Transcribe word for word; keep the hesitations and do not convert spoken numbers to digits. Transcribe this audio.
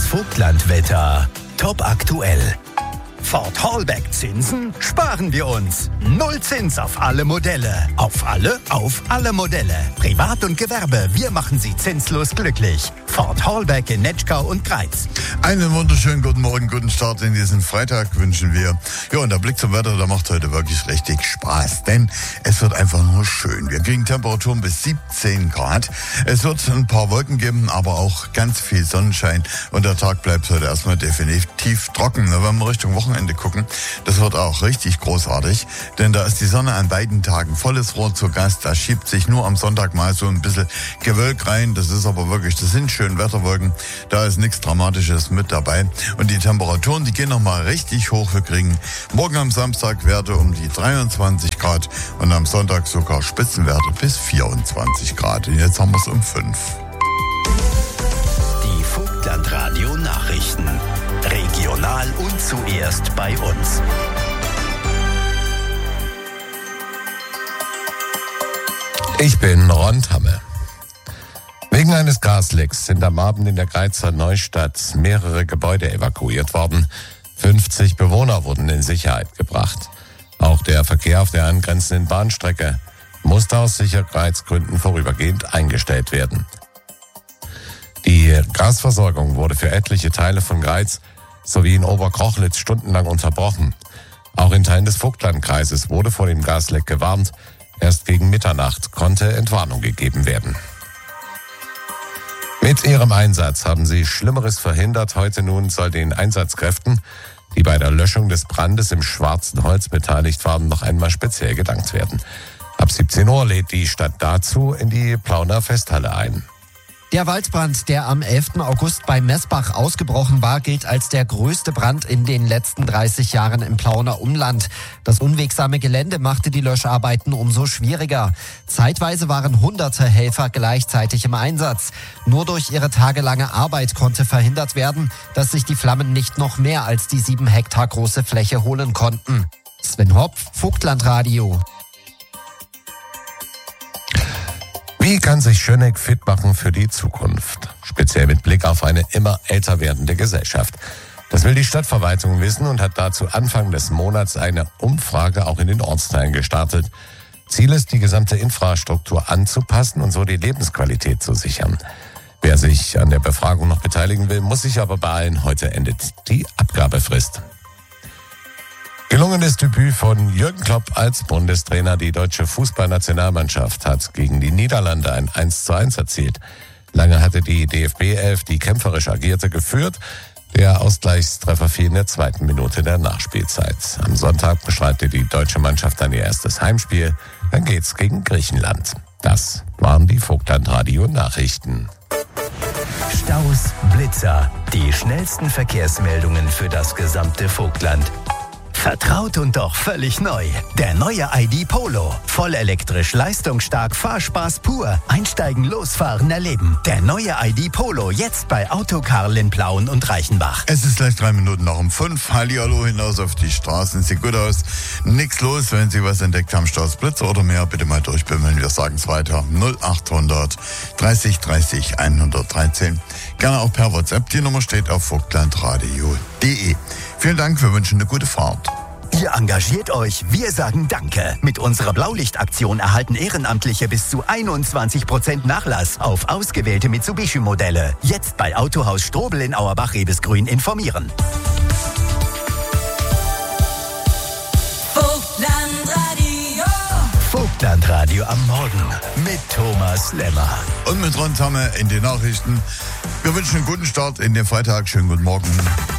Vogtlandwetter. Top aktuell. Ford Hallback Zinsen sparen wir uns. Null Zins auf alle Modelle. Auf alle, auf alle Modelle. Privat und Gewerbe, wir machen Sie zinslos glücklich. Ford Hallback in Netschkau und Greiz. Einen wunderschönen guten Morgen, guten Start in diesen Freitag wünschen wir. Ja, und der Blick zum Wetter, der macht heute wirklich richtig Spaß, denn es wird einfach nur schön. Wir kriegen Temperaturen bis siebzehn Grad. Es wird ein paar Wolken geben, aber auch ganz viel Sonnenschein und der Tag bleibt heute erstmal definitiv trocken. Wenn wir Richtung Wochenende gucken, das wird auch richtig großartig, denn da ist die Sonne an beiden Tagen volles Rohr zu Gast. Da schiebt sich nur am Sonntag mal so ein bisschen Gewölk rein. Das ist aber wirklich, das sind schöne Wetterwolken. Da ist nichts Dramatisches mit dabei. Und die Temperaturen, die gehen nochmal richtig hoch. Wir kriegen morgen am Samstag Werte um die dreiundzwanzig Grad und am Sonntag sogar Spitzenwerte bis vierundzwanzig Grad. Und jetzt haben wir es um fünf. Die Vogtlandradio Nachrichten. Regional und zuerst bei uns. Ich bin Ron Tamme. Wegen eines Gaslecks sind am Abend in der Greizer Neustadt mehrere Gebäude evakuiert worden. fünfzig Bewohner wurden in Sicherheit gebracht. Auch der Verkehr auf der angrenzenden Bahnstrecke musste aus Sicherheitsgründen vorübergehend eingestellt werden. Die Gasversorgung wurde für etliche Teile von Greiz sowie in Oberkrochlitz stundenlang unterbrochen. Auch in Teilen des Vogtlandkreises wurde vor dem Gasleck gewarnt. Erst gegen Mitternacht konnte Entwarnung gegeben werden. Mit ihrem Einsatz haben sie Schlimmeres verhindert. Heute nun soll den Einsatzkräften, die bei der Löschung des Brandes im Schwarzen Holz beteiligt waren, noch einmal speziell gedankt werden. Ab siebzehn Uhr lädt die Stadt dazu in die Plauner Festhalle ein. Der Waldbrand, der am elften August bei Messbach ausgebrochen war, gilt als der größte Brand in den letzten dreißig Jahren im Plauner Umland. Das unwegsame Gelände machte die Löscharbeiten umso schwieriger. Zeitweise waren hunderte Helfer gleichzeitig im Einsatz. Nur durch ihre tagelange Arbeit konnte verhindert werden, dass sich die Flammen nicht noch mehr als die sieben Hektar große Fläche holen konnten. Sven Hopf, Vogtlandradio. Wie kann sich Schöneck fit machen für die Zukunft? Speziell mit Blick auf eine immer älter werdende Gesellschaft. Das will die Stadtverwaltung wissen und hat dazu Anfang des Monats eine Umfrage auch in den Ortsteilen gestartet. Ziel ist, die gesamte Infrastruktur anzupassen und so die Lebensqualität zu sichern. Wer sich an der Befragung noch beteiligen will, muss sich aber beeilen. Heute endet die Abgabefrist. Gelungenes Debüt von Jürgen Klopp als Bundestrainer. Die deutsche Fußballnationalmannschaft hat gegen die Niederlande ein eins zu eins erzielt. Lange hatte die D F B elf, die kämpferisch agierte, geführt. Der Ausgleichstreffer fiel in der zweiten Minute der Nachspielzeit. Am Sonntag bestreitet die deutsche Mannschaft dann ihr erstes Heimspiel. Dann geht's gegen Griechenland. Das waren die Vogtlandradio-Nachrichten. Staus, Blitzer, die schnellsten Verkehrsmeldungen für das gesamte Vogtland. Vertraut und doch völlig neu. Der neue I D Polo. Voll elektrisch, leistungsstark, Fahrspaß pur. Einsteigen, losfahren, erleben. Der neue I D Polo. Jetzt bei Autokarl in Plauen und Reichenbach. Es ist gleich drei Minuten nach um fünf. Hallihallo hinaus auf die Straßen. Sieht gut aus. Nix los, wenn Sie was entdeckt haben. Staus, Blitzer oder mehr, bitte mal durchbimmeln. Wir sagen es weiter. null acht hundert dreißig dreißig hundertdreizehn. Gerne auch per WhatsApp. Die Nummer steht auf vogtlandradio punkt de. Vielen Dank, wir wünschen eine gute Fahrt. Ihr engagiert euch, wir sagen Danke. Mit unserer Blaulichtaktion erhalten Ehrenamtliche bis zu einundzwanzig Prozent Nachlass auf ausgewählte Mitsubishi-Modelle. Jetzt bei Autohaus Strobel in Auerbach-Rebesgrün informieren. Vogtlandradio. Vogtlandradio am Morgen mit Thomas Lemmer. Und mit Ron Tamme in den Nachrichten. Wir wünschen einen guten Start in den Freitag. Schönen guten Morgen.